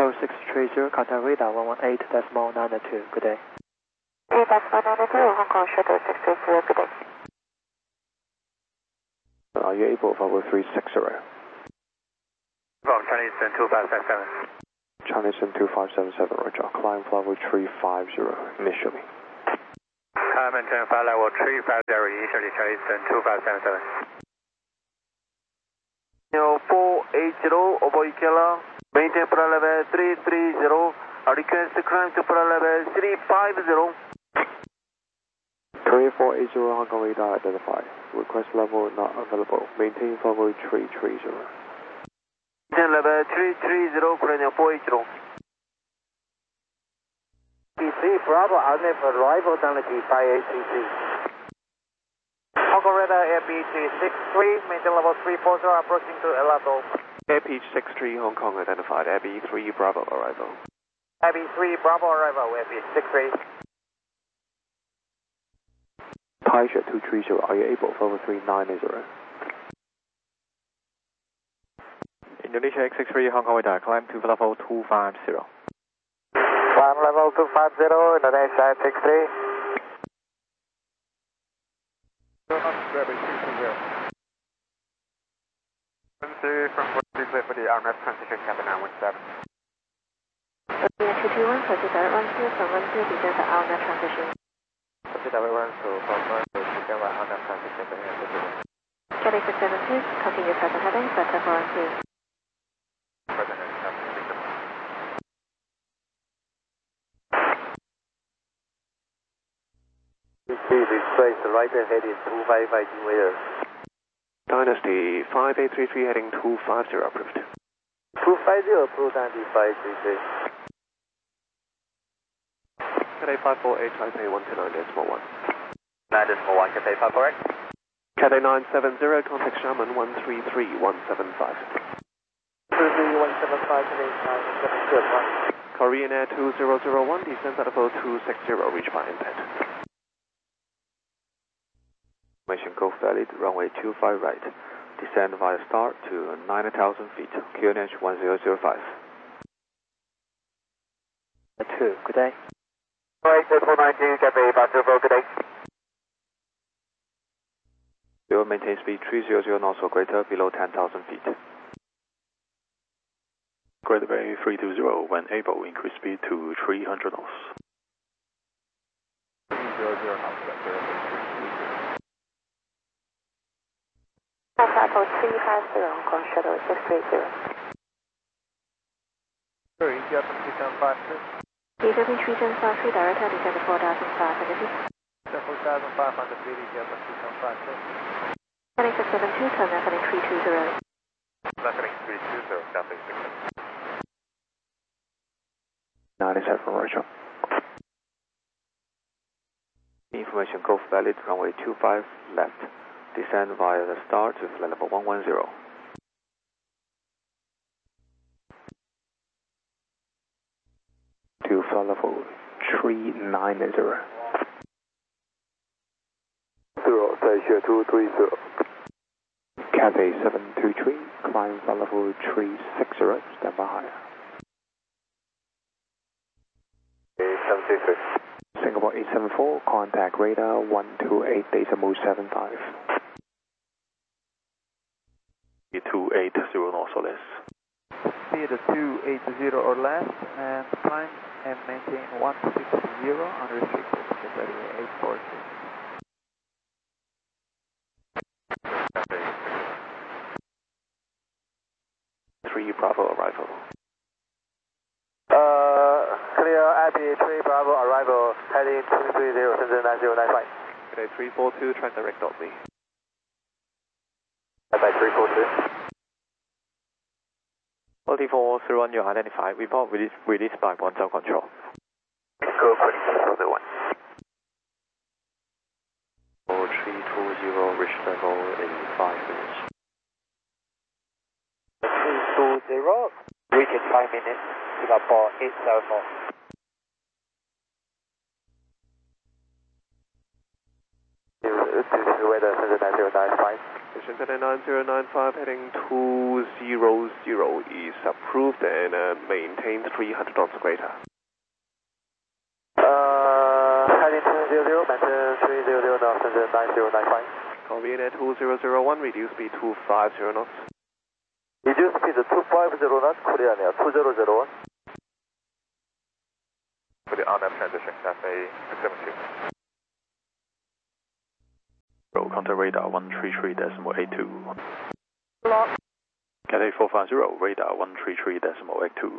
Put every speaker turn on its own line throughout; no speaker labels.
Control 630, contact radar 118.92. Good day.
Radar 192, Hong Kong Shuttle 630, good day.
Are you able for 360?
From Chinese 2577.
Chinese 2577, roger. Climb level 350 initially.
Maintain flight level 350 initially, Chinese 2577.
480 over Ikela. Maintain flight level 330. Request to climb to flight level 350.
3480 Hong Kong radar identified. Request level not available. Maintain level 330.
Maintain level 330, Colonial 480.
B3 Bravo, Alnef arrival down at G5822.
Hong Kong radar AB363, maintain level 340, approaching to Elato.
AB63 Hong Kong identified. AB3 Bravo arrival.
AB3 Bravo arrival, AB63.
Taisha 230, are you able for 390?
Indonesia X63 Hong Kong radar, climb to level 250.
Climb level 250, Indonesia X63. From 43 clear for the RMF transition cabin 917.
221, proceed direct 12 from 12, descend for RMF transition.
Proceed direct 12 from 12, descend for RMF transition cabin 917.
Cathay 672, continue present heading, Delta 412.
Present heading, Delta 412.
You see this place, the right ahead is 255 meters.
Dynasty 5833 heading 250 approved.
250 approved and 533.
Cathay 548 Taipei 129.1.
9.1, Cathay 548.
Cathay 970, contact Xiamen 133175.
133175, Cathay 970.
Korean Air 2001, descent at level 260, reach by impact. Mission Gulf valid, runway 25 right. Descend via start to 9,000 feet, QNH 1005.
2, good day.
Right, 492, Cathay 504, good day.
We will maintain speed 300 knots or greater below 10,000 feet.
Great Bay 320, when able, increase speed to 300 knots.
300 knots,
Alpha 350, Hong Kong Shuttle 630.
Sorry, Japan 375.
Ethiopian 375, direct descend to 4,500 feet.
4,500 feet, Japan 375.
Cathay 672, turn left heading 320.
Left heading 320, Cathay 672.
97 roger. Information Gulf valid, runway 25 left. Descend via the start to flight level 110. To flight level 390.
0, Taisha 230.
Cathay 723, climb flight level 360, stand by higher.
723.
Singapore 874, contact radar 128.75.
280 knots or less.
Speed 280 or less, and climb and maintain 160 unrestricted. Get ready 840.
Three Bravo arrival.
Clear IP3 Bravo arrival, heading 230, center 9095.
Cathay 342, try direct me.
Cathay 342.
4431, you identified. Report released by Guangzhou Control.
Go for the one.
4320, reach level in 5 minutes.
320, reach in 5 minutes, Singapore 874.
22, weather center 9095.
Shenzhen 9095 heading 200 is approved and maintain 300 knots greater.
Heading 200, maintain 300 knots, center 9095.
Korean 2001, reduce speed 250 knots.
Reduce speed 250 knots, Korean 2001.
For the on-up transition, Cathay 672.
Contact radar 133.82.
Block
Cathay 450, radar 133.82.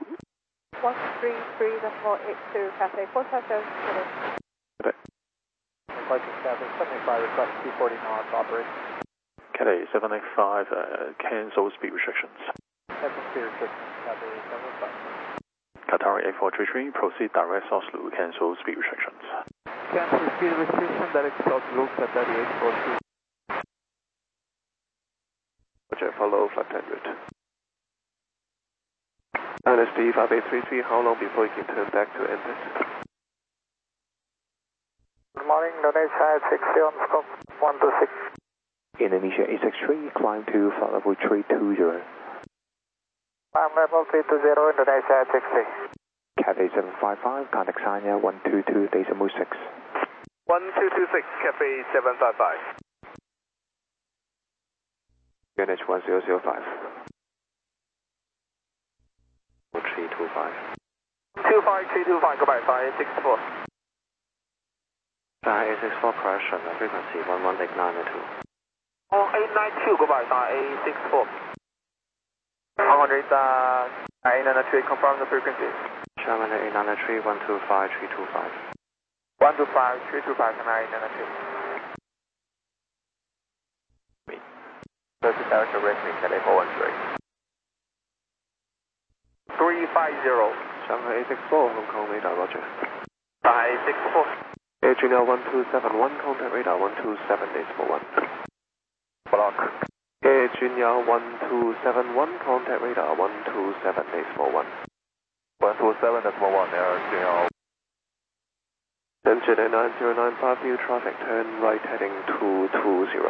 133.82, Cathay 450.
Departure Cathay 75, request 240 knots, operate.
Cathay 785, cancel speed restrictions.
Cancel speed restrictions, Cathay 75.
Qatar 8433, proceed direct Oslo, cancel speed restrictions.
Cancel speed restriction, direct Oslo, Qatar 8433.
Roger, follow flight plan route. LSD 5833, how long before you can turn back to exit?
Good morning, Indonesia 60 on scope 126.
Indonesia 863, climb to flight level 320.
Climb level 320, Indonesia 60.
Cathay 755, contact Sanya 122.6.
1226, Cathay 755.
QNH 1005. 325.
25325, goodbye, 564.
864 crash on frequency 11892.
1892, goodbye, 864.
Hong Kong data 993, confirm the frequency.
Sherman 893, 125, 325.
125, 325, 993. Circuit director racing, Cathay 413.
350.
Shanghai 864, Hong Kong radar, roger.
564.
Air Junior 1271, contact radar 127.1.
Block.
Air Junior 1271, contact radar 127.1.
127.1, Air Junior.
Shenzhen 9095, view traffic, turn right heading 220.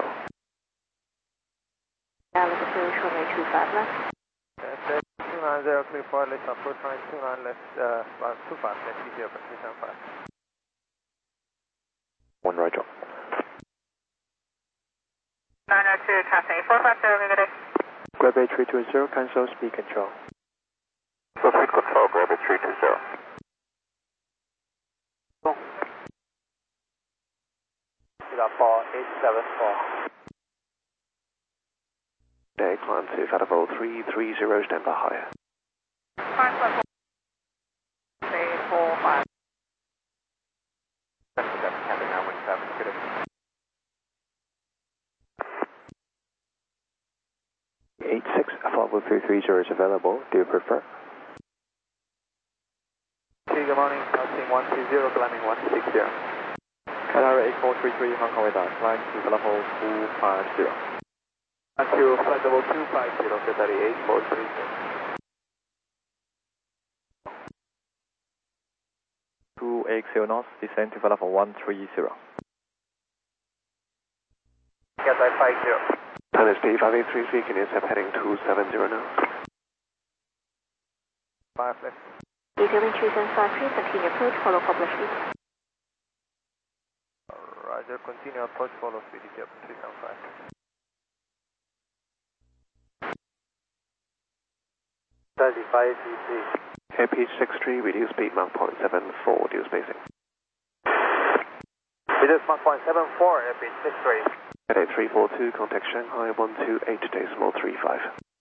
Altimeter runway 25 left.
290, clear for left, approach line 29 left, 25 left, easier for 375.
One right drop.
902, Cathay 450, negative.
Grab A 320, cancel speed control.
Speed control, grab it 320.
Singapore 874.
Day climb to flight level 330, stand by higher.
5 4 5.
Cathay 917, good.
86, flight level 330 is available. Do you prefer?
Good morning, passing 130, climbing 160.
Qatar 8433, Hong Kong radar, climb to level 250.
Until flight level 250, Qatar 8433.
280 knots, descend to level 130.
Qatar 50.
LSD 5833, can you accept heading 270 now?
5 left.
Detailing 2753, continue approach, follow publish speed.
Roger, continue approach, follow speed, 375.
Airpeach 63, reduce speed Mach 0.74, due spacing.
Reduce Mach 0.74, Airpeach 63.
Cathay 342, contact Shanghai 128.35.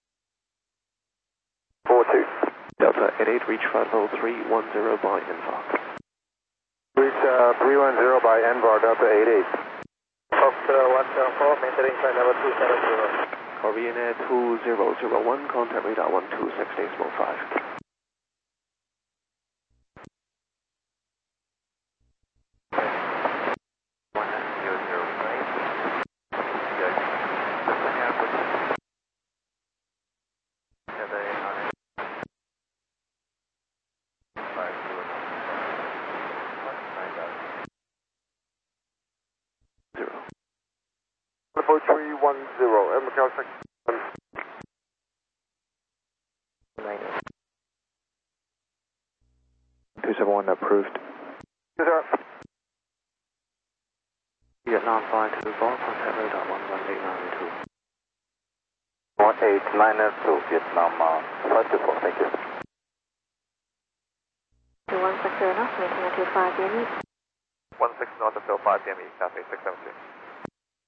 42.
Delta 88, reach flight level 310 by NVAR.
Reach 310 by NVAR, Delta 88. Foxtrot 174, maintaining flight level 270.
Korean Air 2001, contact radar 126.5.
Hotel 6.
271 approved.
Yes, sir.
Vietnam 524, contact radar 11892.
1892, Vietnam 524, thank you.
2160 knots, maintaining 25 DME.
16 knots until 5 p.m. East, South 673.